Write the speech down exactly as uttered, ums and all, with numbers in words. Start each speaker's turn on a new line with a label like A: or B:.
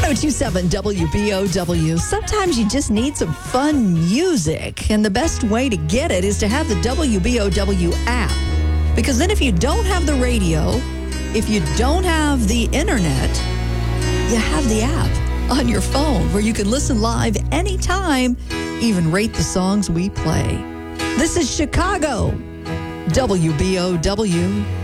A: ten twenty-seven W B O W. Sometimes you just need some fun music, and the best way to get it is to have the W B O W app. Because then if you don't have the radio, if you don't have the internet, you have the app on your phone where you can listen live anytime, even rate the songs we play. This is Chicago, W B O W.